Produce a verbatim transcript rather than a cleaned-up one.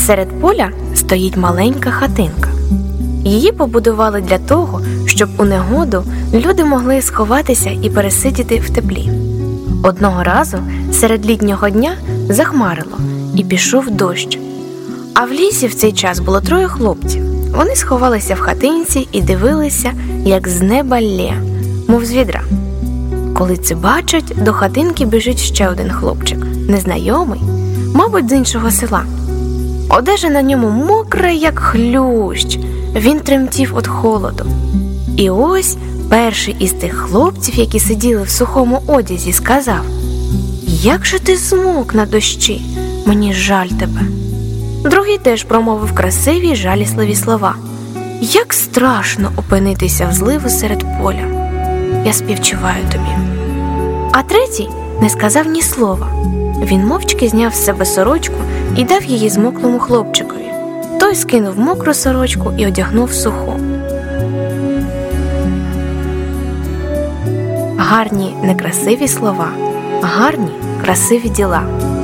Серед поля стоїть маленька хатинка. Її побудували для того, щоб у негоду люди могли сховатися і пересидіти в теплі. Одного разу серед літнього дня захмарило і пішов дощ. А в лісі в цей час було троє хлопців. Вони сховалися в хатинці і дивилися, як з неба лє, мов з відра. Коли це бачать, до хатинки біжить ще один хлопчик, незнайомий, мабуть, з іншого села. Одежа на ньому мокра, як хлющ, він тремтів від холоду. І ось перший із тих хлопців, які сиділи в сухому одязі, сказав: «Як же ти змок на дощі? Мені жаль тебе». Другий теж промовив красиві й жалісливі слова: «Як страшно опинитися в зливу серед поля. Я співчуваю тобі». А третій не сказав ні слова. Він мовчки зняв з себе сорочку і дав її змоклому хлопчикові. Той скинув мокру сорочку і одягнув суху. Гарні некрасиві слова, гарні красиві діла.